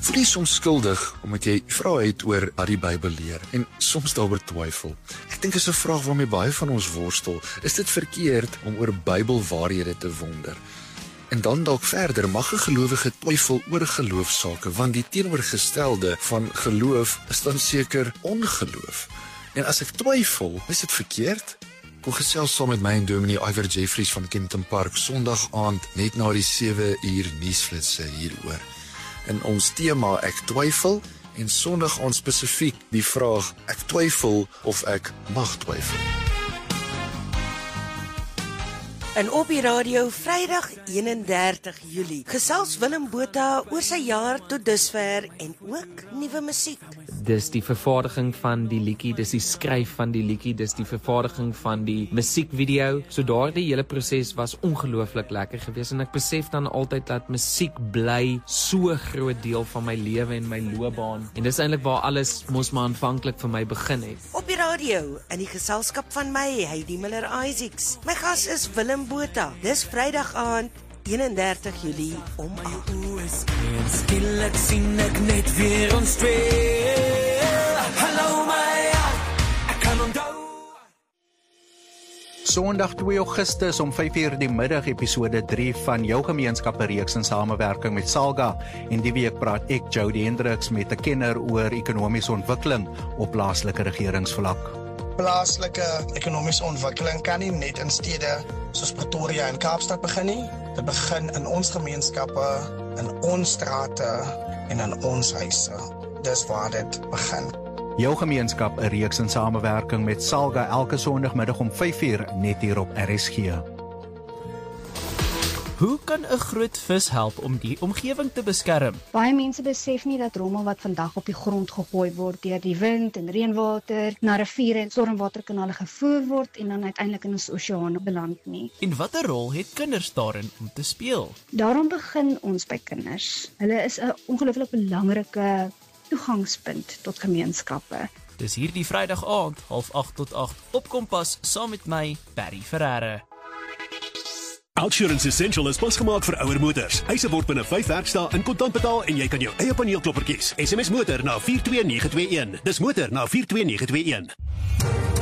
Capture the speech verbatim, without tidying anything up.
Voel jy soms skuldig, omdat jy vrae het oor wat die Bybel leer, en soms daaroor twyfel? Ek dink is 'n vraag waarmee baie van ons worstel. Is dit verkeerd om oor Bybelwaarhede te wonder? En dan dalk verder, mag 'n gelowige twyfel oor geloofsake, want die teenoorgestelde van geloof is dan seker ongeloof. En as ek twyfel, is dit verkeerd? Kom gesels saam met my en Dominee Iver Jeffries van Kenton Park Sondag aand net na die sewe uur nuusflitse hieroor. In ons tema ek twyfel en Sondag aand spesifiek die vraag ek twyfel of ek mag twyfel. En op die radio Vrydag eenendertig Julie gesels Willem Botha oor sy jaar tot dusver en ook nuwe musiek. Dis die vervaardiging van die liedjie, dis die skryf van die liedjie, dis die vervaardiging van die musiekvideo. So daardie hele proses was ongelooflik lekker geweest en ek besef dan altyd dat musiek bly so groot deel van my lewe en my loopbaan. En dis eintlik waar alles mos maar aanvanklik vir my begin het. Op die radio in die geselskap van my, Heidi Miller Isaacs. My gas is Willem Botha. Dis Vrydag aand eenendertig Julie om agt. En skielik sien ek net weer ons twee. Hallo my, ek kan onthou. Sondag twee Augustus om vyf uur die middag episode drie van jou gemeenskap 'n reeks in samewerking met Salga. En die week praat ek, Jody Hendricks, met 'n kenner oor ekonomiese ontwikkeling op plaaslike regeringsvlak. Plaaslike ekonomiese ontwikkeling kan nie net in stede soos Pretoria en Kaapstad begin nie. Dit begin in ons gemeenskappe, in ons strate en in ons huise. Dis waar dit begin. Jou gemeenskap 'n reeks in samewerking met Salga elke Sondagmiddag om vyf uur net hier op R S G. Hoe kan 'n groot vis help om die omgewing te beskerm? Baie mense besef nie dat rommel wat vandag op die grond gegooi word deur die wind en reënwater na riviere en stormwaterkanale gevoer word en dan uiteindelik in ons oseane beland nie. En watter rol het kinders daarin om te speel? Daarom begin ons by kinders. Hulle is 'n ongelooflik belangrike toegangspunt tot gemeenskappe. Dis hierdie Vrydag aand, half agt tot agt op Kompas saam met my, Barry Ferreira. Outsurance Essential is pas gemaak vir ouer motors. Eise word binne vyf werkdae in kontant betaal en jy kan jou eie paneelklopper kies. S M S motor na vier twee nege twee een. Dis motor na vier twee nege twee een.